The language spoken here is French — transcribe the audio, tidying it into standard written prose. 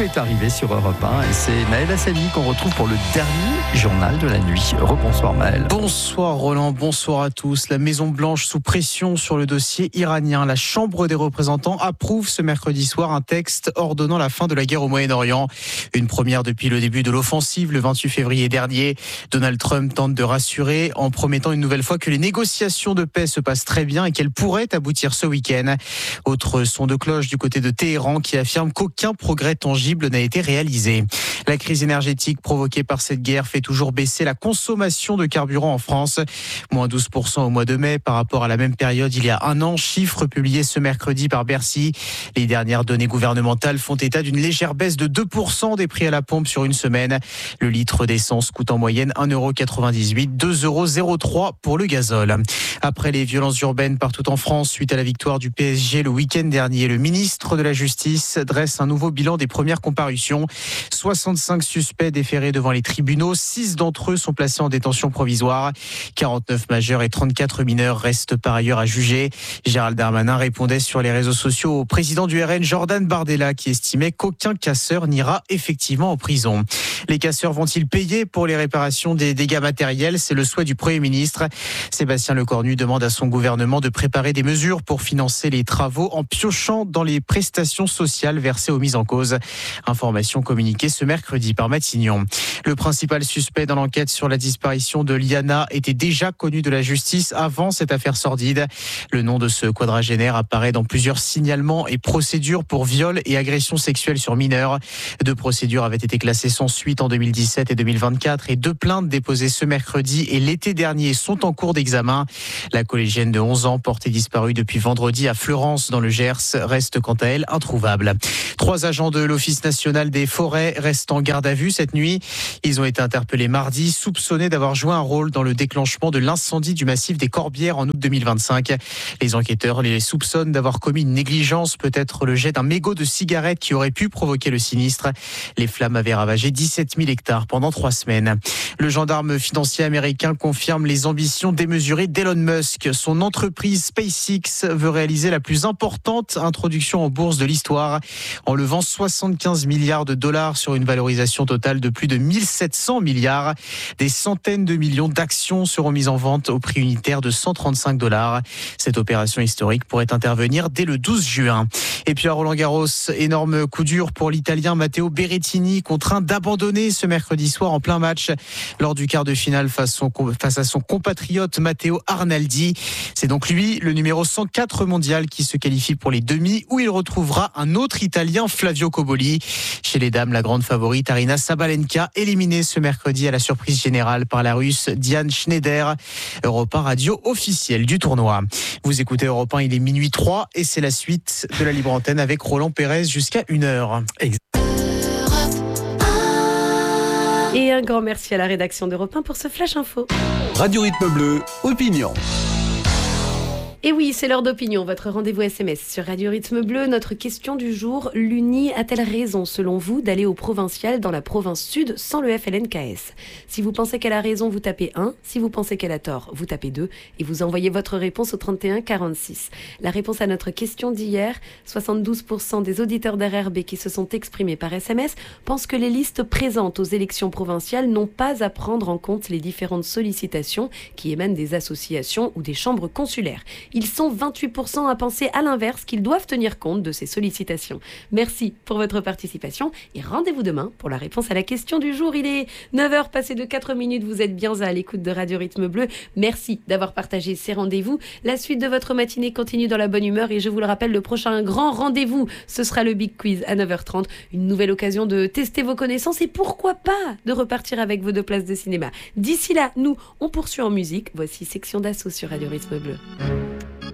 est arrivé sur Europe 1 et c'est Maël Hassani qu'on retrouve pour le dernier journal de la nuit. Rebonsoir Maël. Bonsoir Roland, bonsoir à tous. La Maison-Blanche sous pression sur le dossier iranien. La Chambre des représentants approuve ce mercredi soir un texte ordonnant la fin de la guerre au Moyen-Orient. Une première depuis le début de l'offensive le 28 février dernier. Donald Trump tente de rassurer en promettant une nouvelle fois que les négociations de paix se passent très bien et qu'elles pourraient aboutir ce week-end. Autre son de cloche du côté de Téhéran qui affirme qu'aucun progrès tangible n'a été réalisé. La crise énergétique provoquée par cette guerre fait toujours baisser la consommation de carburant en France. Moins 12% au mois de mai par rapport à la même période il y a un an. Chiffre publié ce mercredi par Bercy. Les dernières données gouvernementales font état d'une légère baisse de 2% des prix à la pompe sur une semaine. Le litre d'essence coûte en moyenne 1,98 €, 2,03 € pour le gazole. Après les violences urbaines partout en France suite à la victoire du PSG le week-end dernier, le ministre de la Justice dresse un nouveau bilan des premières comparutions. 65 suspects déférés devant les tribunaux, 6 d'entre eux sont placés en détention provisoire. 49 majeurs et 34 mineurs restent par ailleurs à juger. Gérald Darmanin répondait sur les réseaux sociaux au président du RN Jordan Bardella qui estimait qu'aucun casseur n'ira effectivement en prison. Les casseurs vont-ils payer pour les réparations des dégâts matériels ? C'est le souhait du Premier ministre. Sébastien Lecornu demande à son gouvernement de préparer des mesures pour financer les travaux en piochant dans les prestations sociales versées aux mises en cause. Information communiquée ce mercredi par Matignon. Le principal suspect dans l'enquête sur la disparition de Liana était déjà connu de la justice avant cette affaire sordide. Le nom de ce quadragénaire apparaît dans plusieurs signalements et procédures pour viol et agression sexuelle sur mineurs. 2 procédures avaient été classées sans suite en 2017 et 2024 et 2 plaintes déposées ce mercredi et l'été dernier sont en cours d'examen. La collégienne de 11 ans portée disparue depuis vendredi à Fleurance dans le Gers reste quant à elle introuvable. 3 agents de l'Office national des forêts restent en garde à vue cette nuit. Ils ont été interpellés mardi, soupçonnés d'avoir joué un rôle dans le déclenchement de l'incendie du massif des Corbières en août 2025. Les enquêteurs les soupçonnent d'avoir commis une négligence, peut-être le jet d'un mégot de cigarette qui aurait pu provoquer le sinistre. Les flammes avaient ravagé 17 000 hectares pendant 3 semaines. Le gendarme financier américain confirme les ambitions démesurées d'Elon Musk. Son entreprise SpaceX veut réaliser la plus importante introduction en bourse de l'histoire en levant 75 milliards de dollars sur une valorisation totale de plus de 1700 milliards. Des centaines de millions d'actions seront mises en vente au prix unitaire de 135 $. Cette opération historique pourrait intervenir dès le 12 juin. Et puis à Roland-Garros, énorme coup dur pour l'Italien Matteo Berrettini, contraint d'abandonner ce mercredi soir en plein match lors du quart de finale face à son compatriote Matteo Arnaldi. C'est donc lui, le numéro 104 mondial, qui se qualifie pour les demi où il retrouvera un autre Italien, Flavio Cobolli. Chez les dames, la grande favorite Aryna Sabalenka, éliminée ce mercredi à la surprise générale par la Russe Diane Schneider. Europe 1 radio officielle du tournoi. Vous écoutez Europe 1, il est minuit 3 et c'est la suite de la libre antenne avec Roland Pérez jusqu'à 1h. Et un grand merci à la rédaction d'Europe 1 pour ce flash info. Radio Rythme Bleu, opinion. Et oui, c'est l'heure d'opinion, votre rendez-vous SMS sur Radio Rythme Bleu. Notre question du jour, l'Uni a-t-elle raison, selon vous, d'aller au provincial dans la province sud sans le FLNKS ? Si vous pensez qu'elle a raison, vous tapez 1. Si vous pensez qu'elle a tort, vous tapez 2. Et vous envoyez votre réponse au 31 46. La réponse à notre question d'hier, 72% des auditeurs d'RRB qui se sont exprimés par SMS pensent que les listes présentes aux élections provinciales n'ont pas à prendre en compte les différentes sollicitations qui émanent des associations ou des chambres consulaires. Ils sont 28% à penser à l'inverse, qu'ils doivent tenir compte de ces sollicitations. Merci pour votre participation et rendez-vous demain pour la réponse à la question du jour. Il est 9h passé de 4 minutes, vous êtes bien à l'écoute de Radio Rythme Bleu. Merci d'avoir partagé ces rendez-vous. La suite de votre matinée continue dans la bonne humeur et je vous le rappelle, le prochain grand rendez-vous, ce sera le Big Quiz à 9h30. Une nouvelle occasion de tester vos connaissances et pourquoi pas de repartir avec vos 2 places de cinéma. D'ici là, nous, on poursuit en musique. Voici Section d'Assaut sur Radio Rythme Bleu.